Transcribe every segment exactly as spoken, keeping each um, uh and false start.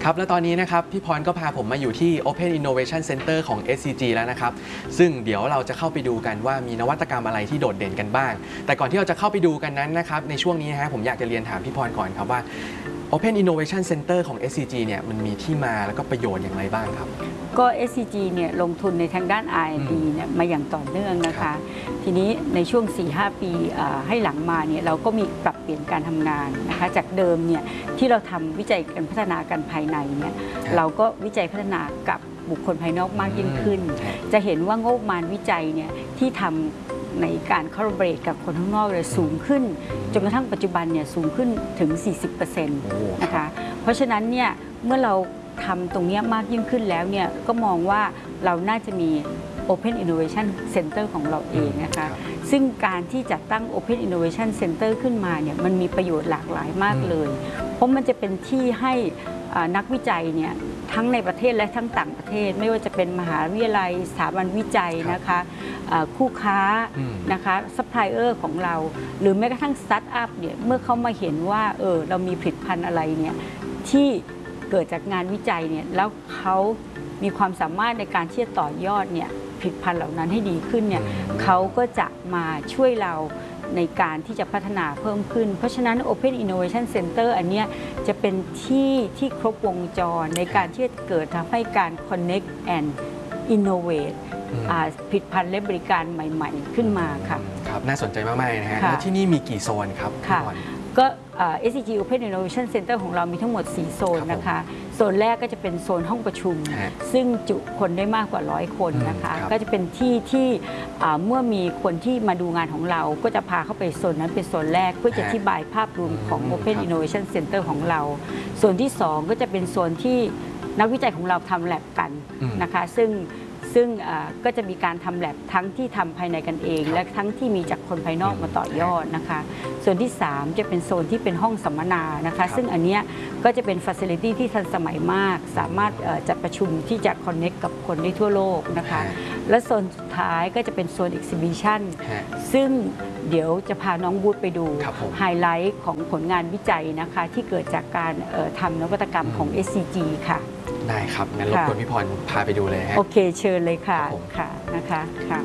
ครับและตอนนี้นะครับพี่พรก็พาผมมาอยู่ที่ Open Innovation Center ของ เอส ซี จี แล้วนะครับซึ่งเดี๋ยวเราจะเข้าไปดูกันว่ามีนวัตกรรมอะไรที่โดดเด่นกันบ้างแต่ก่อนที่เราจะเข้าไปดูกันนั้นนะครับในช่วงนี้นะฮะผมอยากจะเรียนถามพี่พรก่อนครับว่า Open Innovation Center ของ เอส ซี จี เนี่ยมันมีที่มาแล้วก็ประโยชน์อย่างไรบ้างครับก็ เอส ซี จี เนี่ยลงทุนในทางด้าน อาร์ แอนด์ ดี เนี่ยมาอย่างต่อเนื่องนะคะทีนี้ในช่วง สี่ห้า ปีให้หลังมาเนี่ยเราก็มีปรับเปลี่ยนการทำงานนะคะจากเดิมเนี่ยที่เราทำวิจัยการพัฒนาการภายในเนี่ยเราก็วิจัยพัฒนากับบุคคลภายนอกมากยิ่งขึ้นจะเห็นว่างบประมาณวิจัยเนี่ยที่ทำในการคอลลาบอเรทกับคนข้างนอกเลยสูงขึ้นจนกระทั่งปัจจุบันเนี่ยสูงขึ้นถึง สี่สิบเปอร์เซ็นต์ นะคะเพราะฉะนั้นเนี่ยเมื่อเราทำตรงนี้มากยิ่งขึ้นแล้วเนี่ยก็มองว่าเราน่าจะมี Open Innovation Center ของเราเองนะคะซึ่งการที่จัดตั้ง Open Innovation Center ขึ้นมาเนี่ยมันมีประโยชน์หลากหลายมากเลยเพราะมันจะเป็นที่ให้นักวิจัยเนี่ยทั้งในประเทศและทั้งต่างประเทศไม่ว่าจะเป็นมหาวิทยาลัยสถาบันวิจัยนะคะคู่ค้านะคะซัพพลายเออร์ของเราหรือแม้กระทั่งสตาร์ทอัพเนี่ยเมื่อเขามาเห็นว่าเออเรามีผลิตภัณฑ์อะไรเนี่ยที่เกิดจากงานวิจัยเนี่ยแล้วเขามีความสามารถในการที่จะต่อยอดเนี่ยผลิตภัณฑ์เหล่านั้นให้ดีขึ้นเนี่ยเขาก็จะมาช่วยเราในการที่จะพัฒนาเพิ่มขึ้นเพราะฉะนั้น Open Innovation Center อันนี้จะเป็นที่ที่ครบวงจรในการที่จะเกิดทำให้การ Connect and Innovate ผลิตภัณฑ์และบริการใหม่ๆขึ้นมาค่ะครับน่าสนใจมากๆนะฮะแล้วที่นี่มีกี่โซนครับค่ะก็ เอส ซี จี Open Innovation Center ของเรามีทั้งหมด สี่ โซนนะคะโซนแรกก็จะเป็นโซนห้องประชุมซึ่งจุคนได้มากกว่าร้อยคนนะคะก็จะเป็นที่ที่เมื่อมีคนที่มาดูงานของเราก็จะพาเข้าไปโซนนั้นเป็นโซนแรกเพื่อจะอธิบายภาพรวมของ Open Innovation Center ของเราโซนที่สองก็จะเป็นโซนที่นักวิจัยของเราทำแลบกันนะคะซึ่งซึ่งก็จะมีการทำแลบทั้งที่ทำภายในกันเองและทั้งที่มีจากคนภายนอกมาต่อยอดนะคะส่วนที่สามจะเป็นโซนที่เป็นห้องสัมมนานะคะซึ่งอันนี้ก็จะเป็นฟัซิลิตี้ที่ทันสมัยมากสามารถจัดประชุมที่จะคอนเน็กกับคนได้ทั่วโลกนะคะและโซนสุดท้ายก็จะเป็นโซน Exhibition ซึ่งเดี๋ยวจะพาน้องบูธไปดูไฮไลท์ของผลงานวิจัยนะคะที่เกิดจากการทำนวัตกรรมของ เอส ซี จี ค่ะได้ครับงั้นรบกวนพี่พรพาไปดูเลยฮะโอเคเชิญเลยค่ะค่ะนะคะค่ะ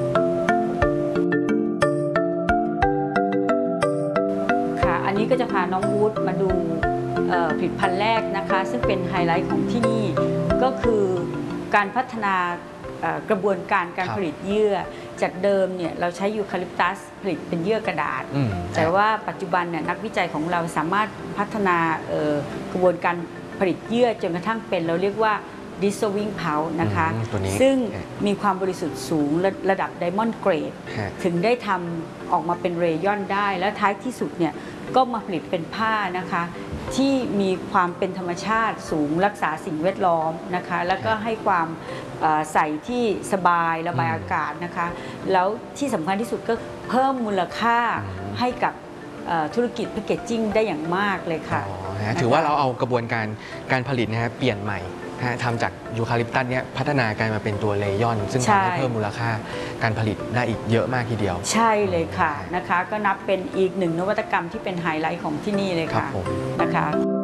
ค่ะอันนี้ก็จะพาน้องวูดมาดูผลิตภัณฑ์แรกนะคะซึ่งเป็นไฮไลท์ของที่นี่ก็คือการพัฒนากระบวนการการผลิตเยื่อจากเดิมเนี่ยเราใช้ยูคาลิปตัสผลิตเป็นเยื่อกระดาษแต่ว่าปัจจุบันเนี่ยนักวิจัยของเราสามารถพัฒนากระบวนการผลิตเยื่อจนกระทั่งเป็นเราเรียกว่า dissolving pulp นะคะซึ่งมีความบริสุทธิ์สูงระดับ diamond grade ถึงได้ทำออกมาเป็นเรยอนได้และท้ายที่สุดเนี่ยก็มาผลิตเป็นผ้านะคะที่มีความเป็นธรรมชาติสูงรักษาสิ่งแวดล้อมนะคะแล้วก็ให้ความใส่ที่สบายระบายอากาศนะคะแล้วที่สำคัญที่สุดก็เพิ่มมูลค่าให้กับธุรกิจแพคเกจจิ้งได้อย่างมากเลยค่ะถือว่าเราเอากระบวนการการผลิตนะฮะเปลี่ยนใหม่ทำจากยูคาลิปตัสเนี่ยพัฒนาการมาเป็นตัวเลยอนซึ่งทำให้เพิ่มมูลค่าการผลิตได้อีกเยอะมากทีเดียวใช่เลยค่ะนะคะก็นับเป็นอีกหนึ่งนวัตกรรมที่เป็นไฮไลท์ของที่นี่เลยค่ะนะคะ